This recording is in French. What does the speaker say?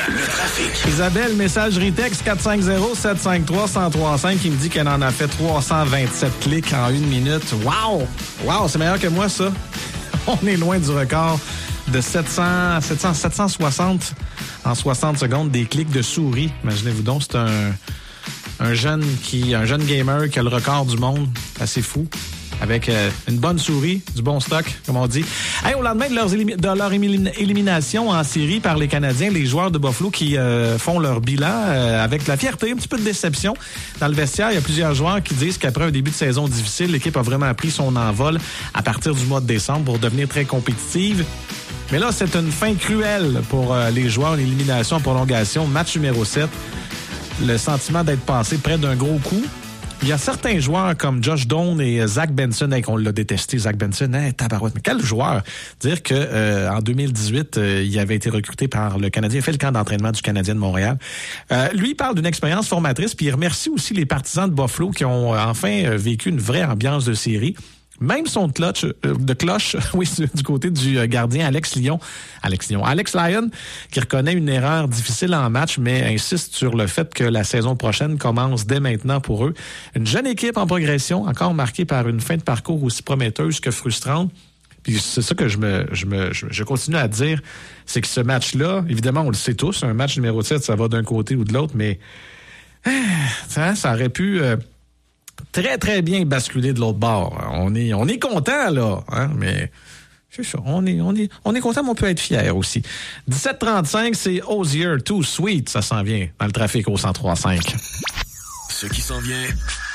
Le trafic. Isabelle, messagerie texte 450-753-1035 qui me dit qu'elle en a fait 327 clics en 1 minute. Wow! Wow, c'est meilleur que moi, ça. On est loin du record de 760 en 60 secondes des clics de souris. Imaginez-vous donc, c'est un jeune gamer qui a le record du monde. Assez fou. Avec une bonne souris, du bon stock, comme on dit. Hey, au lendemain de leur élimination en série par les Canadiens, les joueurs de Buffalo qui font leur bilan avec de la fierté, un petit peu de déception. Dans le vestiaire, il y a plusieurs joueurs qui disent qu'après un début de saison difficile, l'équipe a vraiment pris son envol à partir du mois de décembre pour devenir très compétitive. Mais là, c'est une fin cruelle pour les joueurs, une élimination en prolongation, match numéro 7. Le sentiment d'être passé près d'un gros coup. Il y a certains joueurs comme Josh Doan et Zach Benson, on l'a détesté, Zach Benson, tabarouette, mais quel joueur! Dire que en 2018, il avait été recruté par le Canadien, il a fait le camp d'entraînement du Canadien de Montréal. Lui, il parle d'une expérience formatrice, puis il remercie aussi les partisans de Buffalo qui ont enfin vécu une vraie ambiance de série. Même son de cloche, oui, du côté du gardien Alex Lyon, qui reconnaît une erreur difficile en match, mais insiste sur le fait que la saison prochaine commence dès maintenant pour eux. Une jeune équipe en progression, encore marquée par une fin de parcours aussi prometteuse que frustrante. Puis c'est ça que je continue à dire, c'est que ce match-là, évidemment, on le sait tous, un match numéro 7, ça va d'un côté ou de l'autre, mais ça aurait pu... très, très bien basculé de l'autre bord. On est content, là, hein, mais c'est ça. On est content, mais on peut être fier aussi. 17h35, c'est Osier, Too Sweet, ça s'en vient dans le trafic au 103.5. Ce qui s'en vient